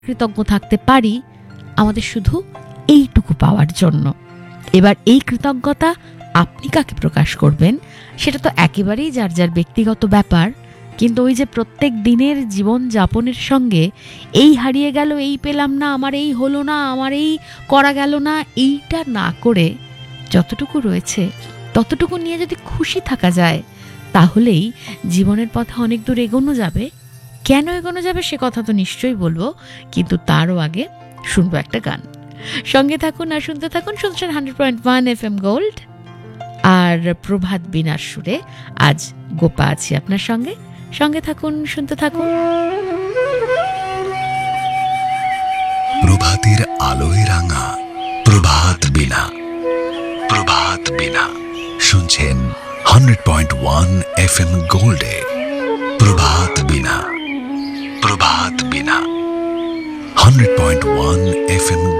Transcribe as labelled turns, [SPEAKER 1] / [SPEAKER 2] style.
[SPEAKER 1] কৃতজ্ঞ থাকতে পারি আমাদের শুধু এইটুকু পাওয়ার জন্য। এবার এই কৃতজ্ঞতা আপনি কাকে প্রকাশ করবেন সেটা তো একেবারেই যার যার ব্যক্তিগত ব্যাপার, কিন্তু ওই যে প্রত্যেক দিনের জীবন যাপনের সঙ্গে এই হারিয়ে গেল, এই পেলাম না, আমার এই হলো না, আমার এই করা গেল না, এইটা না করে যতটুকু রয়েছে ততটুকু নিয়ে যদি খুশি থাকা যায় তাহলেই জীবনের পথে অনেক দূর এগোনো যাবে। কেন এগোনো যাবে সে কথা তো নিশ্চয়ই বলবো, কিন্তু তারও আগে শুনবো একটা গান। সঙ্গে থাকুন আর শুনতে থাকুন, শুনছেন 100.1 FM গোল্ড আর প্রভাত বীণার সুরে। আজ গোপা আছি আপনার সঙ্গে, সঙ্গে থাকুন, শুনতে থাকুন।
[SPEAKER 2] প্রভাতের আলোয় রাঙা প্রভাত বীণা, প্রভাত বীণা শুনছেন 100.1 FM গোল্ডে। প্রভাত বীণা, প্রভাত বীণা 100.1 FM